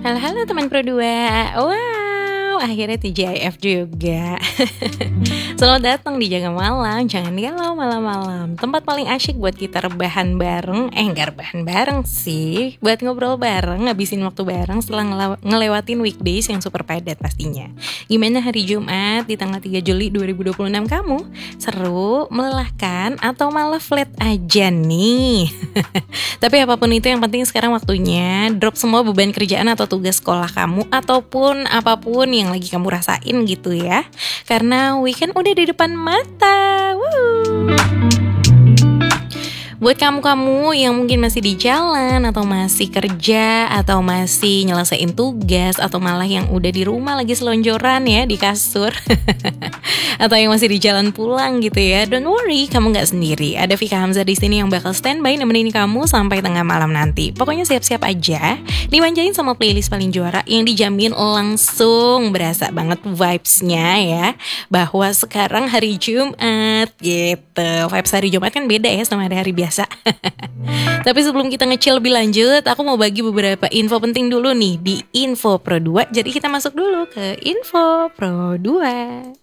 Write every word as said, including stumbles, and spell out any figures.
Halo halo teman Pro dua. Wow, akhirnya T J I F juga. Selamat datang di Jaga Malam. Jangan galau malam-malam. Tempat paling asyik buat kita rebahan bareng. Eh enggak rebahan bareng sih, buat ngobrol bareng, ngabisin waktu bareng setelah ngele- ngelewatin weekdays yang super padat pastinya. Gimana hari Jumat di tanggal tiga Juli dua ribu dua puluh enam kamu? Seru, melelahkan, atau malah flat aja nih? Tapi apapun itu, yang penting sekarang waktunya drop semua beban kerjaan atau tugas sekolah kamu, ataupun apapun yang lagi kamu rasain gitu ya. Karena weekend udah di depan mata. Woo. Buat kamu-kamu yang mungkin masih di jalan, atau masih kerja, atau masih nyelesain tugas, atau malah yang udah di rumah lagi selonjoran ya di kasur, atau yang masih di jalan pulang gitu ya, don't worry, kamu nggak sendiri. Ada Vika Hamzah di sini yang bakal standby nemenin kamu sampai tengah malam nanti. Pokoknya siap-siap aja, dimanjain sama playlist paling juara yang dijamin langsung berasa banget vibes-nya ya, bahwa sekarang hari Jumat gitu. Vibes hari Jumat kan beda ya sama hari-hari biasa. Tapi sebelum kita nge-chill lebih lanjut, aku mau bagi beberapa info penting dulu nih di Info Pro dua. Jadi kita masuk dulu ke Info Pro dua.